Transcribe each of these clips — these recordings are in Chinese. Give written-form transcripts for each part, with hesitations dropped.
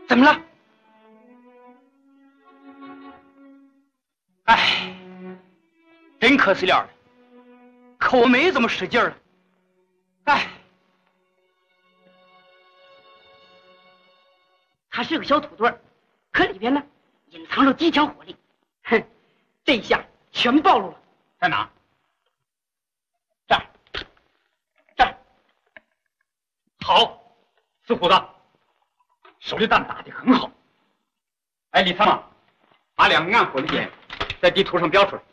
怎么了？哎，真可惜了，可我没这么使劲儿。哎，它是个小土堆儿，可里边呢隐藏着极强火力。哼，这一下全暴露了。在哪？这儿，这儿。好，四虎子，手榴弹打得很好。哎，李参谋，把两个暗火力点在地图上标出来。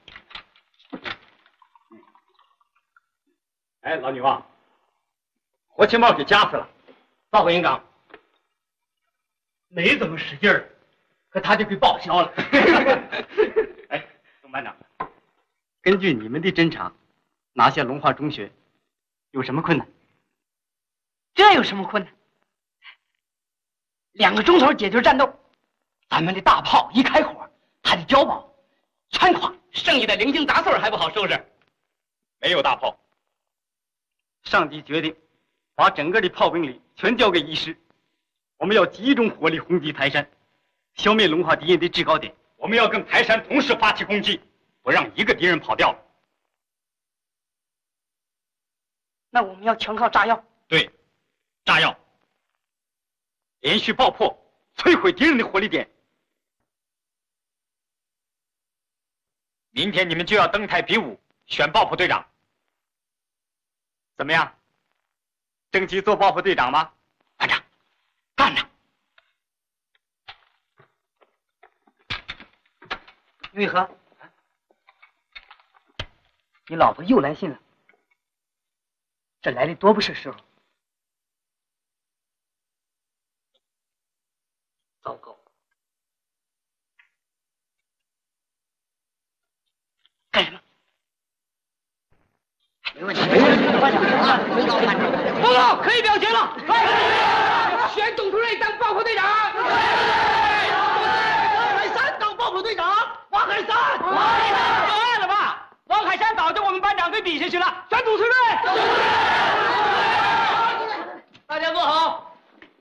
哎，老女王，火器帽给夹死了，报回营长。没怎么使劲儿，可他就被报销了。哎，董班长，根据你们的侦查，拿下龙华中学有什么困难？这有什么困难？2个钟头解决战斗，咱们的大炮一开火，它的碉堡全垮，剩下的零星杂碎还不好收拾。没有大炮，上级决定把整个的炮兵力全交给一师，我们要集中火力轰击台山，消灭龙华敌人的制高点。我们要跟台山同时发起攻击，不让一个敌人跑掉。那我们要全靠炸药。对，炸药，连续爆破，摧毁敌人的火力点。明天你们就要登台比武，选爆破队长。怎么样？争取做爆破队长吗？班长，干呐！玉和，你老婆又来信了，这来的多不是时候。糟糕！干什么？没问题。报告，可以表决了。选董主任当爆破队长。王海山当爆破队长。王海山。有爱了吧？王海山早就我们班长给比下去了。选董主任。大家坐好。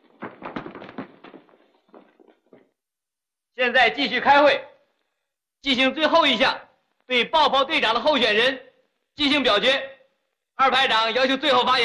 现在继续开会，进行最后一项对爆炮队长的候选人进行表决。2排长要求最后发言。